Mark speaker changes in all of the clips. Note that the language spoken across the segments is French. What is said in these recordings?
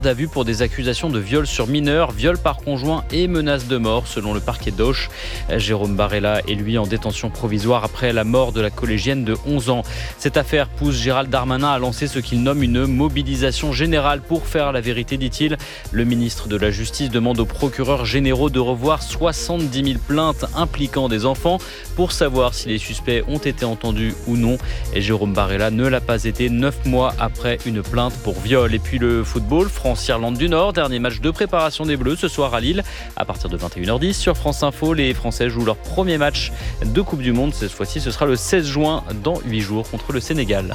Speaker 1: À vue pour des accusations de viol sur mineurs, viol par conjoint et menace de mort selon le parquet d'Auch. Jérôme Barella est lui en détention provisoire après la mort de la collégienne de 11 ans. Cette affaire pousse Gérald Darmanin à lancer ce qu'il nomme une mobilisation générale pour faire la vérité, dit-il. Le ministre de la Justice demande aux procureurs généraux de revoir 70 000 plaintes impliquant des enfants pour savoir si les suspects ont été entendus ou non. Et Jérôme Barella ne l'a pas été 9 mois après une plainte pour viol. Et puis le football, France-Irlande du Nord, dernier match de préparation des Bleus ce soir à Lille. À partir de 21h10 sur France Info, les Français jouent leur premier match de Coupe du Monde. Cette fois-ci, ce sera le 16 juin, dans 8 jours, contre le Sénégal.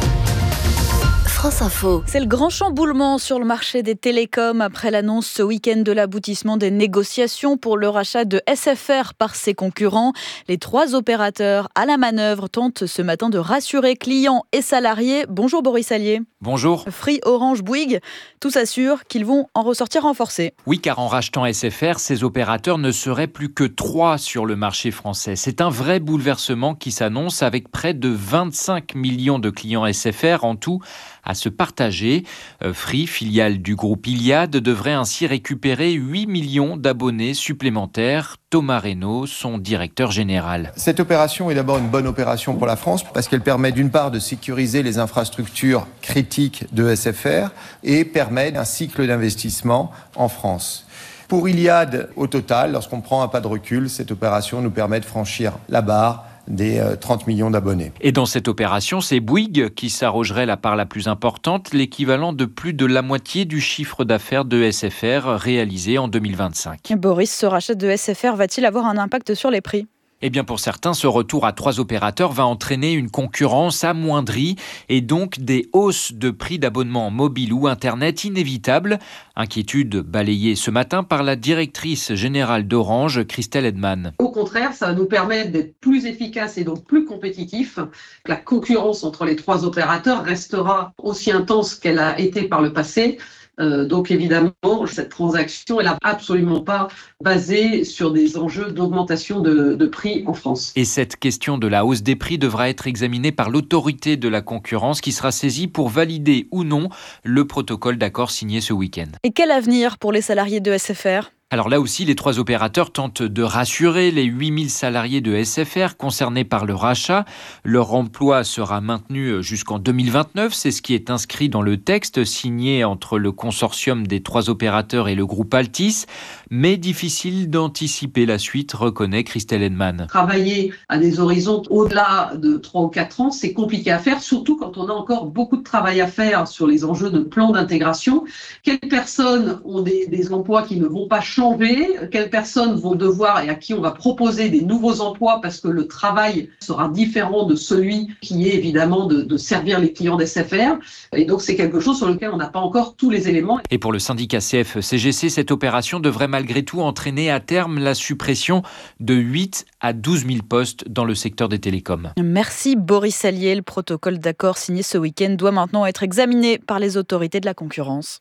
Speaker 2: France Info.
Speaker 3: C'est le grand chamboulement sur le marché des télécoms après l'annonce ce week-end de l'aboutissement des négociations pour le rachat de SFR par ses concurrents. Les 3 opérateurs à la manœuvre tentent ce matin de rassurer clients et salariés. Bonjour Boris Allier.
Speaker 4: Bonjour.
Speaker 3: Free, Orange, Bouygues, tous assurent qu'ils vont en ressortir renforcés.
Speaker 4: Oui, car en rachetant SFR, ces opérateurs ne seraient plus que 3 sur le marché français. C'est un vrai bouleversement qui s'annonce avec près de 25 millions de clients SFR en tout à se partager. Free, filiale du groupe Iliad, devrait ainsi récupérer 8 millions d'abonnés supplémentaires. Thomas Reynaud, son directeur général.
Speaker 5: Cette opération est d'abord une bonne opération pour la France parce qu'elle permet d'une part de sécuriser les infrastructures critiques de SFR et permet un cycle d'investissement en France. Pour Iliad, au total, lorsqu'on prend un pas de recul, cette opération nous permet de franchir la barre des 30 millions d'abonnés.
Speaker 4: Et dans cette opération, c'est Bouygues qui s'arrogerait la part la plus importante, l'équivalent de plus de la moitié du chiffre d'affaires de SFR réalisé en 2025.
Speaker 3: Boris, ce rachat de SFR va-t-il avoir un impact sur les prix ?
Speaker 4: Eh bien pour certains, ce retour à 3 opérateurs va entraîner une concurrence amoindrie et donc des hausses de prix d'abonnement mobile ou Internet inévitables. Inquiétude balayée ce matin par la directrice générale d'Orange, Christelle Edman.
Speaker 6: Au contraire, ça va nous permettre d'être plus efficaces et donc plus compétitifs. La concurrence entre les 3 opérateurs restera aussi intense qu'elle a été par le passé. Donc évidemment, cette transaction, elle n'a absolument pas basé sur des enjeux d'augmentation de prix en France.
Speaker 4: Et cette question de la hausse des prix devra être examinée par l'autorité de la concurrence qui sera saisie pour valider ou non le protocole d'accord signé ce week-end.
Speaker 3: Et quel avenir pour les salariés de SFR ?
Speaker 4: Alors là aussi, les 3 opérateurs tentent de rassurer les 8000 salariés de SFR concernés par le rachat. Leur emploi sera maintenu jusqu'en 2029. C'est ce qui est inscrit dans le texte signé entre le consortium des 3 opérateurs et le groupe Altice. Mais difficile d'anticiper la suite, reconnaît Christelle Edman.
Speaker 6: Travailler à des horizons au-delà de 3 ou 4 ans, c'est compliqué à faire, surtout quand on a encore beaucoup de travail à faire sur les enjeux de plan d'intégration. Quelles personnes ont des emplois qui ne vont pas changer ? Quelles personnes vont devoir et à qui on va proposer des nouveaux emplois parce que le travail sera différent de celui qui est évidemment de servir les clients d'SFR. Et donc c'est quelque chose sur lequel on n'a pas encore tous les éléments.
Speaker 4: Et pour le syndicat CF-CGC, cette opération devrait malgré tout entraîner à terme la suppression de 8 à 12 000 postes dans le secteur des télécoms.
Speaker 3: Merci Boris Allier. Le protocole d'accord signé ce week-end doit maintenant être examiné par les autorités de la concurrence.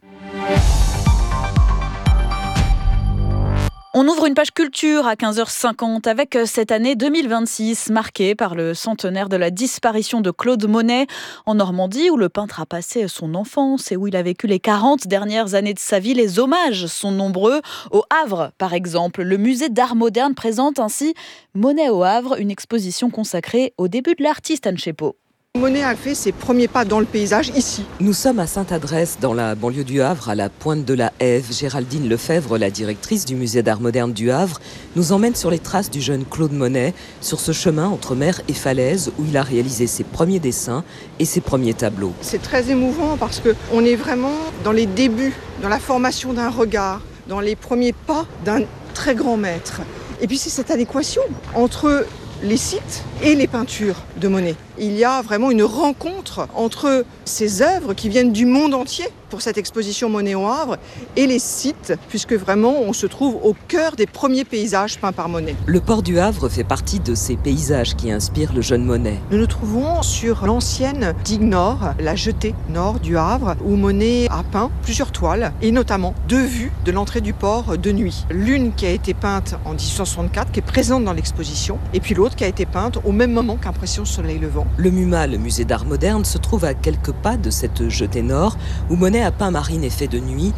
Speaker 3: On ouvre une page culture à 15h50 avec cette année 2026 marquée par le centenaire de la disparition de Claude Monet en Normandie où le peintre a passé son enfance et où il a vécu les 40 dernières années de sa vie. Les hommages sont nombreux. Au Havre, par exemple, le musée d'art moderne présente ainsi Monet au Havre, une exposition consacrée au début de l'artiste Anne Chépot.
Speaker 7: Monet a fait ses premiers pas dans le paysage ici.
Speaker 8: Nous sommes à Sainte-Adresse, dans la banlieue du Havre, à la pointe de la Hève. Géraldine Lefebvre, la directrice du musée d'art moderne du Havre, nous emmène sur les traces du jeune Claude Monet, sur ce chemin entre mer et falaise où il a réalisé ses premiers dessins et ses premiers tableaux.
Speaker 7: C'est très émouvant parce qu'on est vraiment dans les débuts, dans la formation d'un regard, dans les premiers pas d'un très grand maître. Et puis c'est cette adéquation entre les sites et les peintures de Monet. Il y a vraiment une rencontre entre ces œuvres qui viennent du monde entier pour cette exposition Monet au Havre et les sites, puisque vraiment on se trouve au cœur des premiers paysages peints par Monet.
Speaker 8: Le port du Havre fait partie de ces paysages qui inspirent le jeune Monet.
Speaker 7: Nous nous trouvons sur l'ancienne digue nord, la jetée nord du Havre, où Monet a peint plusieurs toiles, et notamment 2 vues de l'entrée du port de nuit. L'une qui a été peinte en 1864, qui est présente dans l'exposition, et puis l'autre qui a été peinte au même moment qu'Impression Soleil Levant.
Speaker 8: Le MUMA, le musée d'art moderne, se trouve à quelques pas de cette jetée nord, où Monet a peint Marine et Fait de nuit,